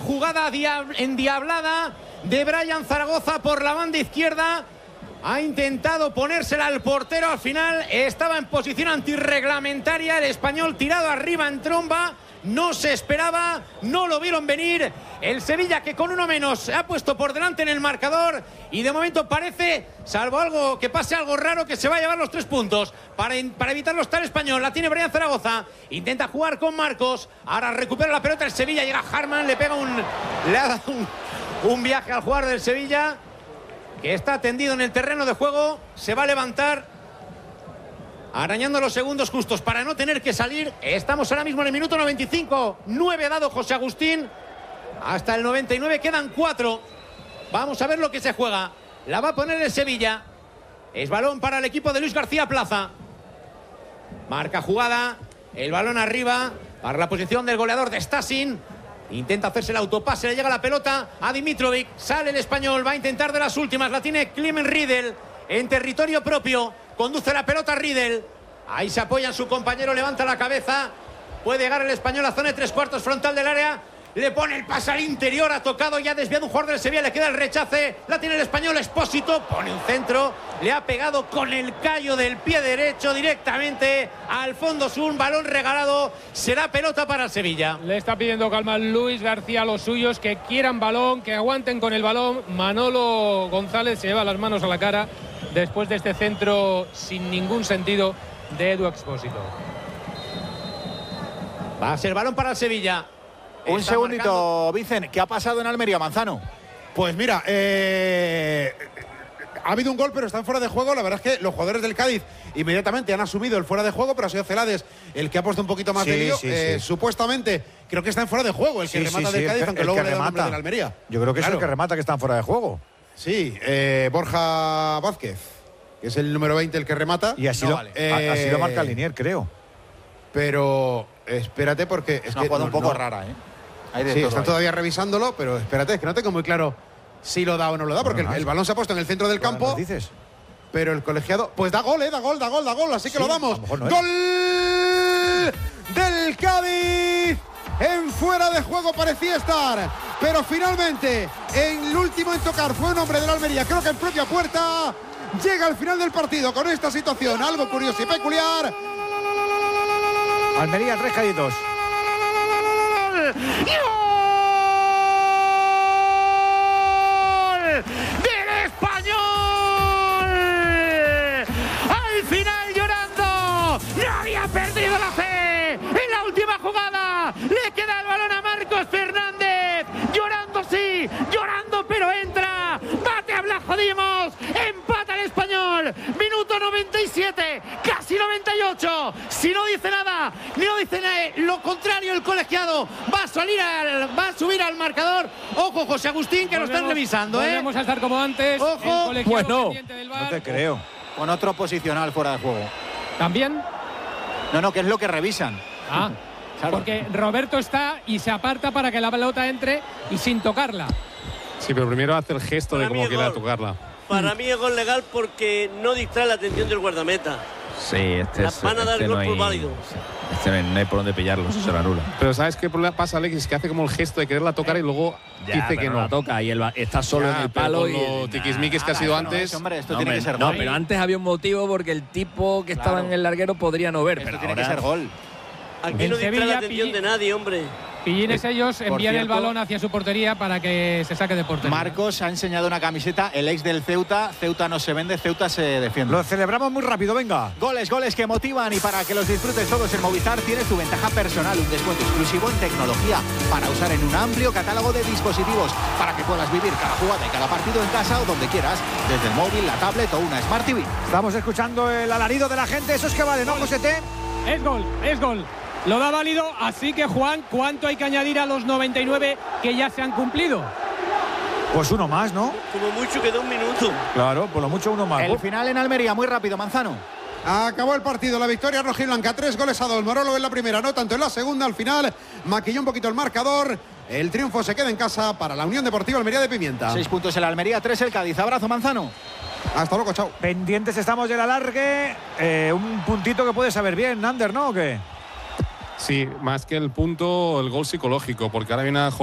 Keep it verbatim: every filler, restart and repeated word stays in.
jugada endiablada de Brian Zaragoza por la banda izquierda. Ha intentado ponérsela al portero. Al final estaba en posición antirreglamentaria. El español tirado arriba en tromba. No se esperaba, no lo vieron venir. El Sevilla, que con uno menos se ha puesto por delante en el marcador, y de momento parece, salvo algo que pase algo raro, que se va a llevar los tres puntos. Para, para evitarlo está el español. La tiene Brian Zaragoza, intenta jugar con Marcos. Ahora recupera la pelota el Sevilla. Llega Harman, le pega un le ha dado un, un viaje al jugador del Sevilla, que está tendido en el terreno de juego. Se va a levantar, arañando los segundos justos para no tener que salir. Estamos ahora mismo en el minuto noventa y cinco. nueve ha dado José Agustín. Hasta el noventa y nueve quedan cuatro. Vamos a ver lo que se juega. La va a poner el Sevilla. Es balón para el equipo de Luis García Plaza. Marca jugada. El balón arriba para la posición del goleador de Stasin. Intenta hacerse el autopase. Le llega la pelota a Dimitrovic. Sale el español. Va a intentar de las últimas. La tiene Clement Riedel en territorio propio. Conduce la pelota a Riedel. Ahí se apoya en su compañero. Levanta la cabeza. Puede llegar el español a zona de tres cuartos frontal del área. Le pone el pase al interior. Ha tocado y ha desviado un jugador del Sevilla. Le queda el rechace. La tiene el español. Expósito. Pone un centro. Le ha pegado con el callo del pie derecho directamente al fondo sur. Un balón regalado. Será pelota para el Sevilla. Le está pidiendo calma Luis García a los suyos. Que quieran balón. Que aguanten con el balón. Manolo González se lleva las manos a la cara después de este centro sin ningún sentido de Edu Expósito. Va a ser balón para el Sevilla. Un Está segundito, marcando. Vicen, ¿qué ha pasado en Almería, Manzano? Pues mira, eh, ha habido un gol, pero están fuera de juego. La verdad es que los jugadores del Cádiz inmediatamente han asumido el fuera de juego, pero ha sido Celades el que ha puesto un poquito más sí, de lío. Sí, eh, sí. Supuestamente, creo que está en fuera de juego el que sí, remata sí, del sí, Cádiz, el, aunque el luego que le da el nombre remata de la Almería. Yo creo que claro. es el que remata que está en fuera de juego. Sí, eh, Borja Vázquez, que es el número veinte el que remata. Y así, no, lo, vale. eh, así lo marca Linier, creo. Pero espérate, porque es, es una que jugada no, un poco no. rara, ¿eh? Hay de sí, todo están ahí. todavía revisándolo, pero espérate, es que no tengo muy claro si lo da o no lo da, porque el, el balón se ha puesto en el centro del campo. ¿Nos dices? Pero el colegiado, pues da gol, eh, da gol, da gol, da gol, así que sí, lo damos. No ¡Gol del Cádiz! En fuera de juego parecía estar, pero finalmente en el último en tocar fue un hombre de la Almería, creo que en propia puerta. Llega al final del partido con esta situación, algo curioso y peculiar. Almería, tres Cádiz. ¡Del español! Al final llorando. No había perdido la fe. En la última jugada le queda el balón a Marcos Fernández. Llorando sí, llorando pero entra. Bate a Blajo Dimos. Empata el español. Minuto noventa y siete, casi noventa y ocho. Si no dice nada, ni no dice nada, lo contrario, el colegiado va a salir al, va a subir al marcador. Ojo, José Agustín, que volvemos, lo están revisando, ¿eh? Volvemos a estar como antes. Ojo, bueno, del bar. No te creo. Con otro posicional fuera de juego. ¿También? No, no, que es lo que revisan. Ah, claro. Porque Roberto está y se aparta para que la pelota entre y sin tocarla. Sí, pero primero hace el gesto Para de como quiere tocarla. Para mí es gol legal porque no distrae la atención del guardameta. Sí, este Las es. van a dar este gol no hay, por válido. Este no hay, no hay por dónde pillarlo, eso se lo anula. Pero ¿sabes qué problema pasa, Alexis? Que hace como el gesto de quererla tocar y luego ya, dice que no. la toca y él va, está solo ya, en el palo. y lo tiquismiquis que ha sido antes. No, hombre, esto no, tiene hombre, que ser no, gol. pero antes había un motivo porque el tipo que estaba claro. en el larguero podría no ver. Esto pero tiene ahora... que ser gol. Aquí En no distrae Sevilla, la atención Pill- de nadie, hombre. Pillines ellos envían cierto, el balón hacia su portería para que se saque de portería. Marcos ha enseñado una camiseta, el ex del Ceuta. Ceuta no se vende, Ceuta se defiende. Lo celebramos muy rápido, venga. Goles, goles que motivan, y para que los disfrutes todos en Movistar tienes tu ventaja personal, un descuento exclusivo en tecnología para usar en un amplio catálogo de dispositivos para que puedas vivir cada jugada y cada partido en casa o donde quieras, desde el móvil, la tablet o una Smart T V. Estamos escuchando el alarido de la gente, eso es que vale, ¿no, José T? Es gol, es gol. Lo da válido, así que Juan, ¿cuánto hay que añadir a los noventa y nueve que ya se han cumplido? Pues uno más, ¿no? Como mucho queda un minuto. Claro, por lo mucho uno más. El final en Almería, muy rápido, Manzano. Acabó el partido, la victoria rojiblanca, tres goles a dos. Morolo en la primera, no tanto en la segunda. Al final maquilló un poquito el marcador. El triunfo se queda en casa para la Unión Deportiva Almería de Pimienta. Seis puntos el Almería, tres el Cádiz. Abrazo, Manzano. Hasta luego, chao. Pendientes estamos del alargue. Eh, un puntito que puede saber bien, Nander, ¿no? ¿O qué? Sí, más que el punto, el gol psicológico, porque ahora viene a